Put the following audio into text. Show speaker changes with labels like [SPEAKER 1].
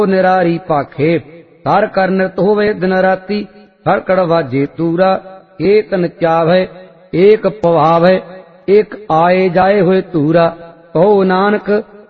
[SPEAKER 1] निरारी पाखे। हर कर नृत होवे दिन राती, हर कड़ वाजे तूरा। एक नचावै एक पवावै, एक आए जाए हुए तूरा। कहो नानक